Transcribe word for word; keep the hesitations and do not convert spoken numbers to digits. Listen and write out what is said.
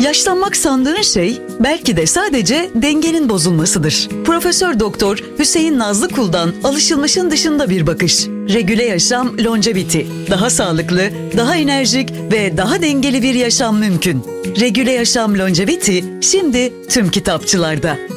Yaşlanmak sandığın şey belki de sadece dengenin bozulmasıdır. Profesör Doktor Hüseyin Nazlıkul'dan alışılmışın dışında bir bakış. Regüle yaşam longevity. Daha sağlıklı, daha enerjik ve daha dengeli bir yaşam mümkün. Regüle yaşam longevity şimdi tüm kitapçılarda.